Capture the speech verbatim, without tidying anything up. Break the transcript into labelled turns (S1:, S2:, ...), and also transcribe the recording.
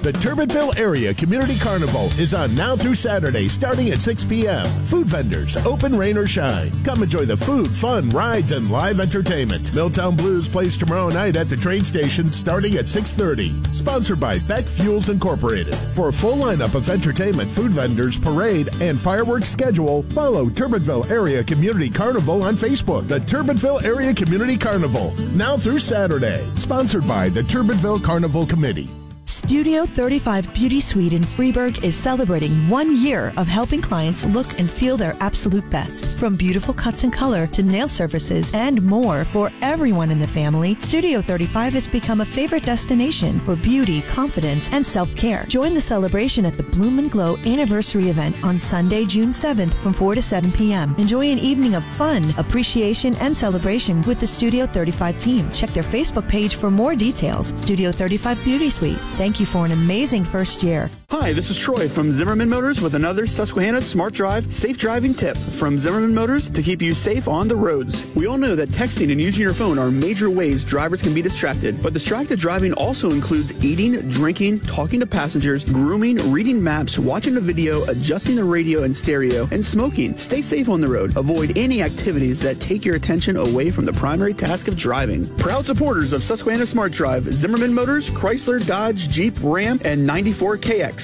S1: The Turbinville Area Community Carnival is on now through Saturday, starting at six p.m. Food vendors, open rain or shine. Come enjoy the food, fun, rides, and live entertainment. Milltown Blues plays tomorrow night at the train station starting at six thirty. Sponsored by Beck Fuels Incorporated. For a full lineup of entertainment, food vendors, parade, and fireworks schedule, follow Turbinville Area Community Carnival on Facebook. The Turbinville Area Community Carnival, now through Saturday. Sponsored by the Turbinville Carnival Committee.
S2: Studio thirty-five Beauty Suite in Freeburg is celebrating one year of helping clients look and feel their absolute best. From beautiful cuts and color to nail services and more for everyone in the family, Studio thirty-five has become a favorite destination for beauty, confidence, and self-care. Join the celebration at the Bloom and Glow Anniversary event on Sunday, June seventh from four to seven p.m. Enjoy an evening of fun, appreciation, and celebration with the Studio thirty-five team. Check their Facebook page for more details. Studio thirty-five Beauty Suite. Thank you for an amazing first year.
S3: Hi, this is Troy from Zimmerman Motors with another Susquehanna Smart Drive safe driving tip from Zimmerman Motors to keep you safe on the roads. We all know that texting and using your phone are major ways drivers can be distracted, but distracted driving also includes eating, drinking, talking to passengers, grooming, reading maps, watching a video, adjusting the radio and stereo, and smoking. Stay safe on the road. Avoid any activities that take your attention away from the primary task of driving. Proud supporters of Susquehanna Smart Drive, Zimmerman Motors, Chrysler, Dodge, Jeep, Ram, and ninety-four K X.